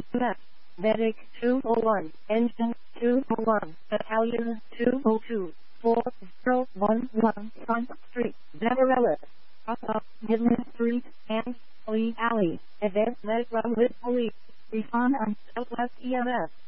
EMS, Medic 201, Engine 201, Battalion 202, 4011 Front Street, Zamarella, Midland Street, and Lee Alley. Advanced medic run with police. Respond on Southwest EMS.